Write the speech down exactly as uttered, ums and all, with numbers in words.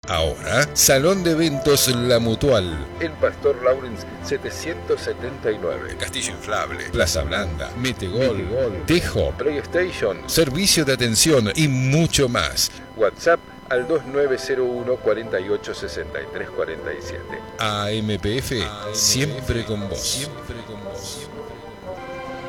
Ahora, Salón de Eventos La Mutual, en Pastor Lawrence setecientos setenta y nueve. Castillo inflable, Plaza Blanda, Metegol, Metegol, Tejo, PlayStation, servicio de atención y mucho más. WhatsApp al dos nueve cero uno, cuatro ocho, seis tres cuatro siete. A M P F, siempre con vos. Siempre con vos.